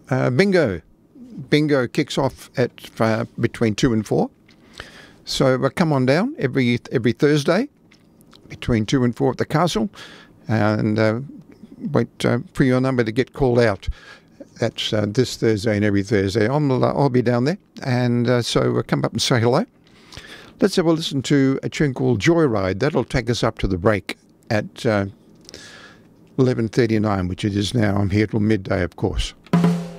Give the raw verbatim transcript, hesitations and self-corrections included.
uh, bingo. Bingo kicks off at uh, between two and four. So uh, come on down every every Thursday between two and four at the castle, and uh, wait uh, for your number to get called out. That's uh, this Thursday and every Thursday. I'll, I'll be down there, and uh, so uh, come up and say hello. Let's have a listen to a tune called Joyride. That'll take us up to the break at uh, eleven thirty-nine, which it is now. I'm here till midday, of course.